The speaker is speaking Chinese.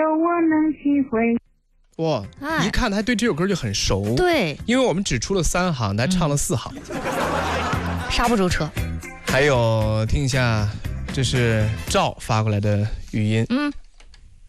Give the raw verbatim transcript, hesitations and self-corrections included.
我能体会。 哇，一看他对这首歌就很熟。 对， 因为我们只出了三行，他唱了四行， 刹不住车。 还有听一下，这是赵发过来的语音。 嗯。